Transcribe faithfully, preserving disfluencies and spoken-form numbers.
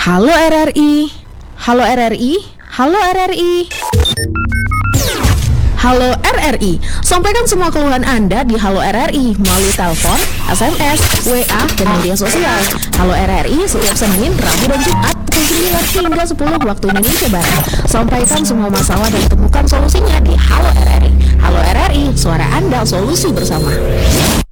Halo R R I, halo R R I, halo R R I. Halo R R I, sampaikan semua keluhan Anda di Halo R R I melalui telepon, S M S, W A, dan media sosial. Halo R R I setiap Senin, Rabu, dan Jumat pukul sembilan hingga sepuluh waktu Indonesia Barat. Sampaikan semua masalah dan temukan solusinya di Halo R R I. Halo R R I, suara Anda, solusi bersama.